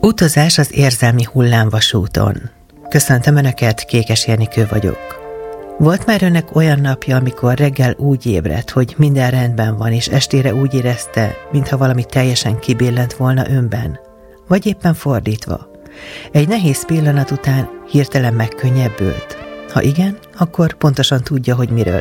Utazás az érzelmi hullámvasúton. Köszöntöm Önöket, Kékes Jenikő vagyok. Volt már Önnek olyan napja, amikor reggel úgy ébredt, hogy minden rendben van, és estére úgy érezte, mintha valami teljesen kibillent volna önben? Vagy éppen fordítva? Egy nehéz pillanat után hirtelen megkönnyebbült? Ha igen, akkor pontosan tudja, hogy miről